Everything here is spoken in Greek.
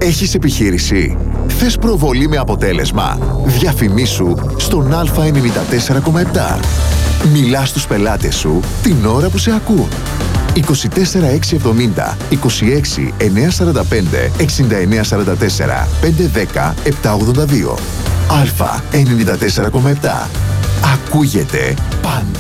Έχεις επιχείρηση? Θες προβολή με αποτέλεσμα? Διαφημίσου στον Α94,7. Μιλάς στους πελάτες σου την ώρα που σε ακούν. 24670 26 945 6944 510 782. Α94,7. Ακούγεται πάντα.